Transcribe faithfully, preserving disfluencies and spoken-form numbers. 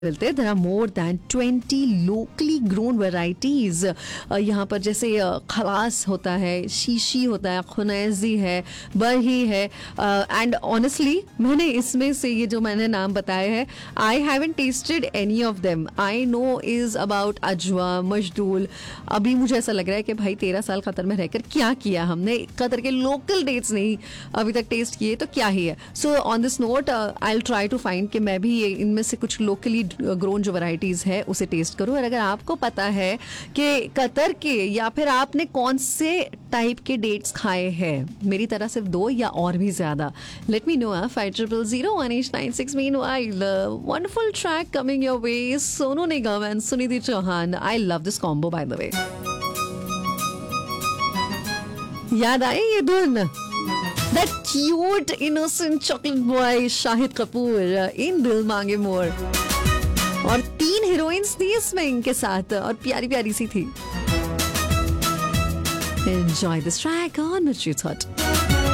मिलते हैं। There are more than twenty locally grown varieties यहाँ पर, जैसे uh, खलास होता है, शीशी होता है, खुनैजी है, बरही है, एंड ऑनेस्टली मैंने इसमें से ये जो मैंने नाम बताए हैं, I haven't tested any of them. I know is about अजवा, मजदूल। अभी मुझे ऐसा लग रहा है कि भाई तेरह साल कतर में रहकर क्या किया हमने, कतर के लोकल डेट्स नहीं अभी तक टेस्ट किए तो क्या ही है। So on this note I will try to find कि मैं भी इनमें से कुछ लोकली ग्रोन जो वैरायटीज है उसे टेस्ट करूं। और अगर आपको पता है कि कतर के या फिर आपने कौन से टाइप के डेट्स खाए हैं, मेरी तरह सिर्फ दो या और भी ज्यादा, let me know. Five triple zero one eight nine six mean while wonderful track coming your way, Sonu Nigam and Sunidhi Chauhan. I love this combo by the way. याद आई ये धुन, that cute innocent chocolate boy Shahid Kapoor इन दिल मांगे मोर, और तीन हीरोइंस थी इसमें इनके साथ और प्यारी प्यारी सी थी। Enjoy this track on Richie Thought.